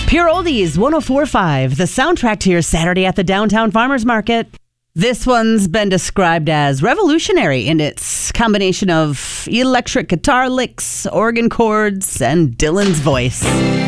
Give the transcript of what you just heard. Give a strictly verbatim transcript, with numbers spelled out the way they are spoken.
Pure Oldies one oh four point five, the soundtrack to your Saturday at the Downtown Farmers Market. This one's been described as revolutionary in its combination of electric guitar licks, organ chords, and Dylan's voice.